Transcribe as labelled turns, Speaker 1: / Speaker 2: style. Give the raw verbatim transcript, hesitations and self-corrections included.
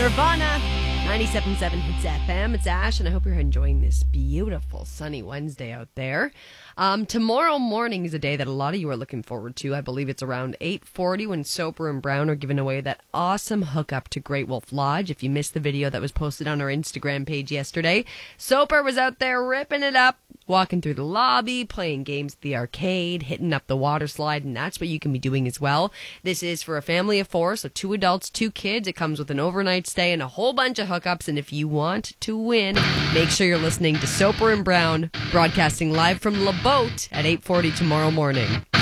Speaker 1: Nirvana, ninety-seven point seven Hits F M. It's Ash, and I hope you're enjoying this beautiful sunny Wednesday out there. Um, tomorrow morning is a day that a lot of you are looking forward to. I believe it's around eight forty when Soper and Brown are giving away that awesome hookup to Great Wolf Lodge. If you missed the video that was posted on our Instagram page yesterday, Soper was out there ripping it up, walking through the lobby, playing games at the arcade, hitting up the water slide, and that's what you can be doing as well. This is for a family of four, so two adults, two kids. It comes with an overnight stay and a whole bunch of hookups, and if you want to win, make sure you're listening to Soper and Brown, broadcasting live from La Boat at eight forty tomorrow morning.